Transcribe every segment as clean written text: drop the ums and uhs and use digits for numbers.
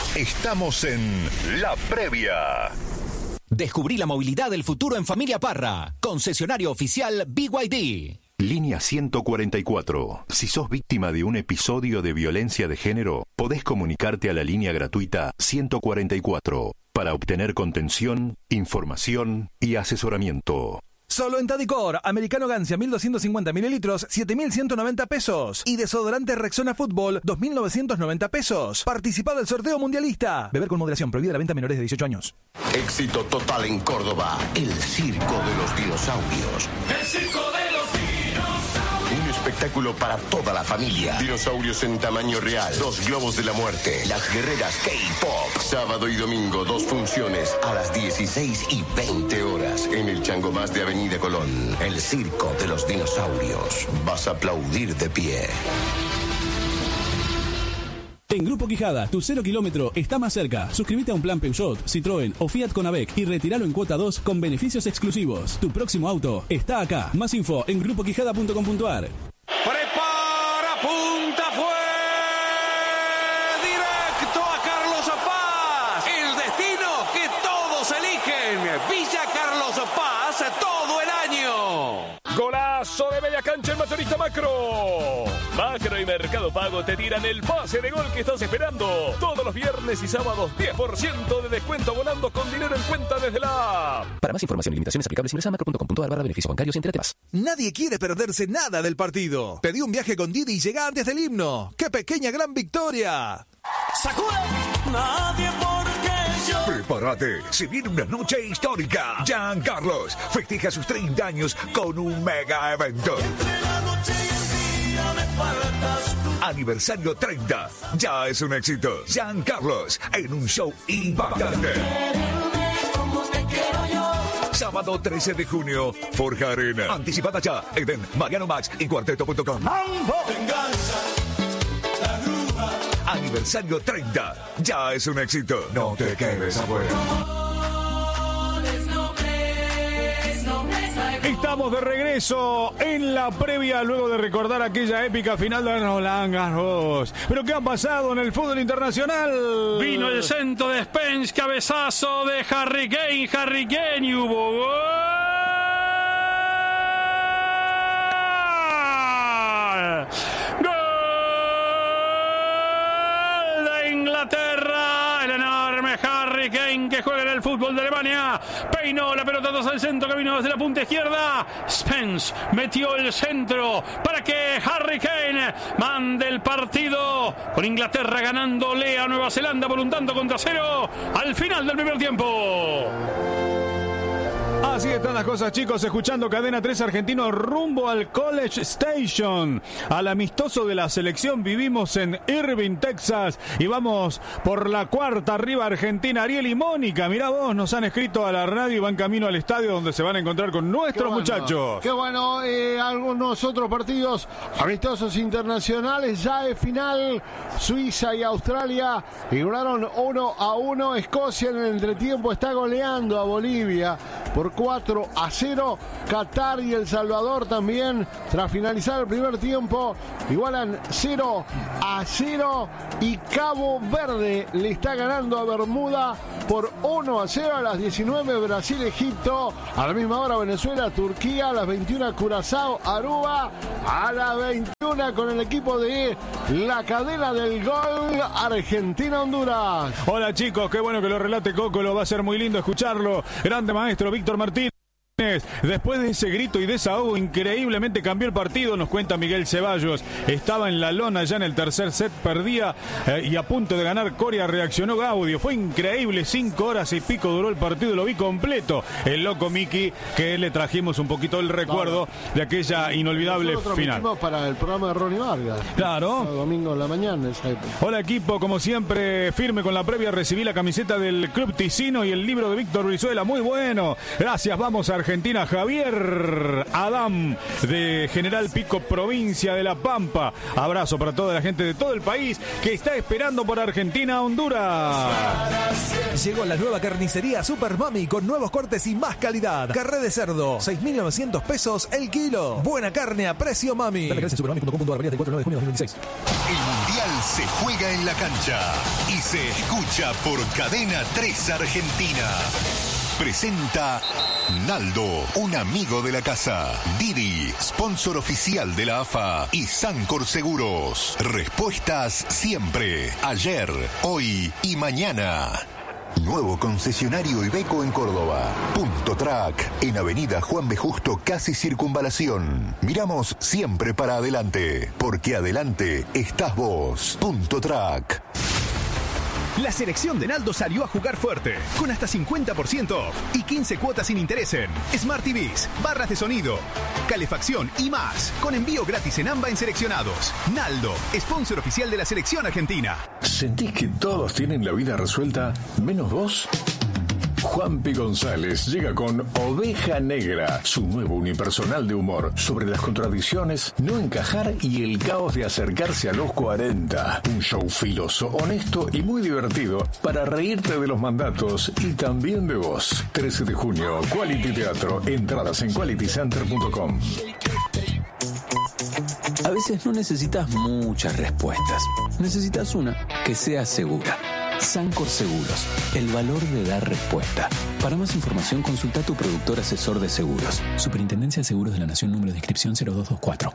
Estamos en La Previa. Descubrí la movilidad del futuro en Familia Parra. Concesionario oficial BYD. Línea 144. Si sos víctima de un episodio de violencia de género, podés comunicarte a la línea gratuita 144 para obtener contención, información y asesoramiento. Solo en Tadicor, americano Gancia 1250 mililitros, 7.190 pesos. Y desodorante Rexona Fútbol, 2.990 pesos. Participa del sorteo mundialista. Beber con moderación, prohibida la venta a menores de 18 años. Éxito total en Córdoba, el Circo de los Dinosaurios. ¡El Circo de los Dinosaurios! Un espectáculo para toda la familia. Dinosaurios en tamaño real, 2 globos de la muerte, las guerreras K-Pop. Sábado y domingo, 2 funciones a las 16 y 20 horas en el Chango Más de Avenida Colón. El Circo de los Dinosaurios. Vas a aplaudir de pie. En Grupo Quijada, tu 0 kilómetro está más cerca. Suscríbete a un plan Peugeot, Citroën o Fiat con AVEC y retíralo en cuota 2 con beneficios exclusivos. Tu próximo auto está acá. Más info en grupoquijada.com.ar. Prepara, punta, fue directo a Carlos Paz. El destino que todos eligen. Villa Carlos Paz todo el año. Golazo de media cancha el mayorista Macro. Macro y Mercado Pago te tiran el pase de gol que estás esperando. Todos los viernes y sábados 10% de descuento abonando con dinero en cuenta desde la app. Para más información y limitaciones aplicables ingresa a macro.com.ar/beneficios bancarios y entérate más. Nadie quiere perderse nada del partido. Pedí un viaje con Didi y llega antes del himno. ¡Qué pequeña gran victoria! ¡Sacude! Nadie porque yo. Prepárate, se viene una noche histórica. Giancarlos festeja sus 30 años con un mega evento. Entre la noche y el día me faltas tú. Aniversario 30. Ya es un éxito. Giancarlos en un show impactante. Quédame como te quiero yo. Sábado 13 de junio, Forja Arena. Anticipada ya, Eden, Mariano Max y Cuarteto.com. ¡Mambo! Te engancha la grúa. Aniversario 30. Ya es un éxito. No te quedes afuera. Estamos de regreso en La Previa luego de recordar aquella épica final de Roland Garros. ¿Pero qué ha pasado en el fútbol internacional? Vino el centro de Spence, cabezazo de Harry Kane y hubo gol. ¡Gol de Inglaterra! El enorme Harry Kane que juega en el fútbol de Alemania. Peinó la pelota hacia el centro que vino desde la punta izquierda. Spence metió el centro para que Harry Kane mande el partido con Inglaterra ganándole a Nueva Zelanda por un tanto contra 0 al final del primer tiempo. Así están las cosas, chicos, escuchando Cadena 3 Argentino rumbo al College Station. Al amistoso de la selección vivimos en Irving, Texas. Y vamos por la cuarta arriba Argentina. Ariel y Mónica, mirá vos, nos han escrito a la radio y van camino al estadio donde se van a encontrar con nuestros muchachos. Qué bueno, algunos otros partidos amistosos internacionales. Ya es final, Suiza y Australia igualaron 1-1. Escocia en el entretiempo está goleando a Bolivia por 4-0. Qatar y El Salvador también, tras finalizar el primer tiempo, igualan 0-0. Y Cabo Verde le está ganando a Bermuda por 1-0 a las 19. Brasil-Egipto, a la misma hora Venezuela, Turquía, a las 21 Curazao, Aruba, a las 21 con el equipo de la cadena del gol, Argentina-Honduras. Hola chicos, qué bueno que lo relate Coco, lo va a ser muy lindo escucharlo. Grande maestro Víctor Martínez. Después de ese grito y desahogo, increíblemente cambió el partido, nos cuenta Miguel Ceballos. Estaba en la lona ya en el tercer set, perdía y a punto de ganar Coria, reaccionó Gaudio. Fue increíble, 5 horas y pico duró el partido, lo vi completo. El loco Miki, que le trajimos un poquito el recuerdo de aquella inolvidable final. Para el programa de Ronnie Vargas. Claro. El domingo en la mañana. Esa época. Hola equipo, como siempre, firme con la previa. Recibí la camiseta del Club Ticino y el libro de Víctor Brizuela, muy bueno. Gracias, vamos a Argentina. Javier Adam de General Pico, provincia de La Pampa. Abrazo para toda la gente de todo el país que está esperando por Argentina, Honduras. Llegó la nueva carnicería Super Mami con nuevos cortes y más calidad. Carré de cerdo, 6.900 pesos el kilo. Buena carne a precio Mami. Supermami.com.ar, del 4 de junio de 2016. El Mundial Se juega en la cancha y se escucha por Cadena 3 Argentina. Presenta Naldo, un amigo de la casa. Didi, sponsor oficial de la AFA. Y Sancor Seguros. Respuestas siempre. Ayer, hoy y mañana. Nuevo concesionario Iveco en Córdoba. Punto Track, en Avenida Juan B. Justo, casi Circunvalación. Miramos siempre para adelante, porque adelante estás vos. Punto Track. La selección de Naldo salió a jugar fuerte, con hasta 50% off y 15 cuotas sin interés en Smart TVs, barras de sonido, calefacción y más, con envío gratis en AMBA en seleccionados. Naldo, sponsor oficial de la selección argentina. ¿Sentís que todos tienen la vida resuelta, menos vos? Juanpi González llega con Oveja Negra, su nuevo unipersonal de humor sobre las contradicciones, no encajar y el caos de acercarse a los 40. Un show filoso, honesto y muy divertido para reírte de los mandatos y también de vos. 13 de junio, Quality Teatro. Entradas en qualitycenter.com. A veces no necesitas muchas respuestas. Necesitas una que sea segura. Sancor Seguros, el valor de dar respuesta. Para más información, consulta a tu productor asesor de seguros. Superintendencia de Seguros de la Nación, número de inscripción 0224.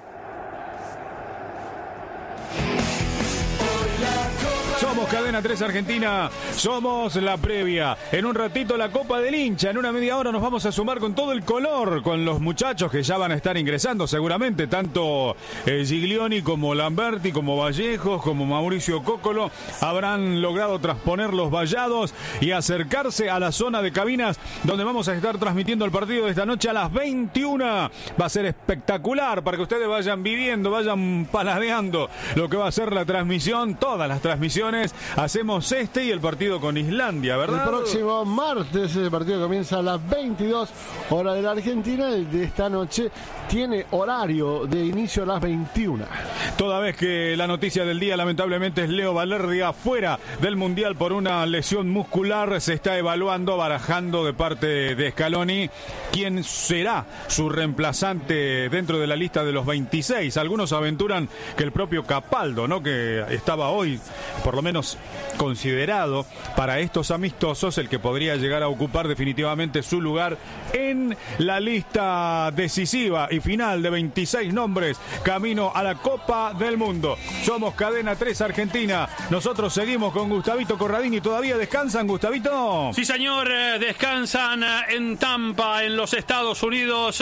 Somos Cadena 3 Argentina, somos la previa. En un ratito la Copa del Hincha, en una media hora nos vamos a sumar con todo el color, con los muchachos que ya van a estar ingresando seguramente, tanto Giglioni como Lamberti, como Vallejos, como Mauricio Cóccolo, habrán logrado trasponer los vallados y acercarse a la zona de cabinas donde vamos a estar transmitiendo el partido de esta noche a las 21. Va a ser espectacular para que ustedes vayan viviendo, vayan paladeando lo que va a ser la transmisión, todas las transmisiones. Hacemos y el partido con Islandia, ¿verdad? El próximo martes el partido comienza a las 22 horas de la Argentina. El de esta noche tiene horario de inicio a las 21. Toda vez que la noticia del día lamentablemente es Leo Valerdia fuera del Mundial por una lesión muscular, se está evaluando, barajando de parte de Scaloni quién será su reemplazante dentro de la lista de los 26. Algunos aventuran que el propio Capaldo, ¿no?, que estaba hoy por lo menos considerado para estos amistosos, el que podría llegar a ocupar definitivamente su lugar en la lista decisiva y final de 26 nombres camino a la Copa del Mundo. Somos Cadena 3 Argentina. Nosotros seguimos con Gustavito Corradini. ¿Todavía descansan, Gustavito? Sí, señor, descansan en Tampa, en los Estados Unidos,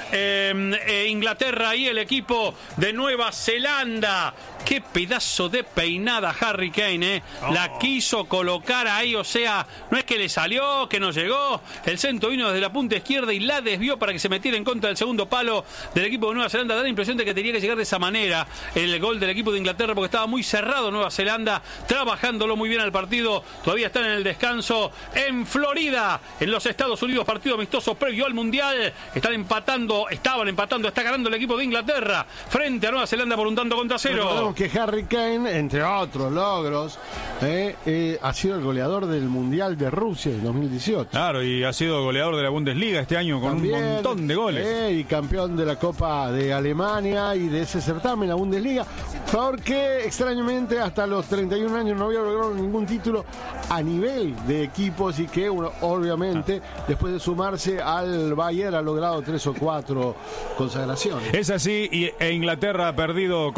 Inglaterra y el equipo de Nueva Zelanda. Qué pedazo de peinada Harry Kane, La quiso colocar ahí, o sea, no es que le salió, que no llegó. El centro vino desde la punta izquierda y la desvió para que se metiera en contra del segundo palo del equipo de Nueva Zelanda. Da la impresión de que tenía que llegar de esa manera el gol del equipo de Inglaterra, porque estaba muy cerrado Nueva Zelanda, trabajándolo muy bien al partido. Todavía están en el descanso en Florida, en los Estados Unidos, partido amistoso previo al Mundial. Estaban empatando, está ganando el equipo de Inglaterra frente a Nueva Zelanda por un tanto contra cero. Recordemos que Harry Kane, entre otros logros, ha sido el goleador del Mundial de Rusia en 2018. Claro, y ha sido goleador de la Bundesliga este año con también, un montón de goles. Y campeón de la Copa de Alemania y de ese certamen, la Bundesliga. Jugador que extrañamente hasta los 31 años no había logrado ningún título a nivel de equipos y que uno, obviamente, después de sumarse al Bayern ha logrado 3 o 4 consagraciones. Es así, e Inglaterra ha perdido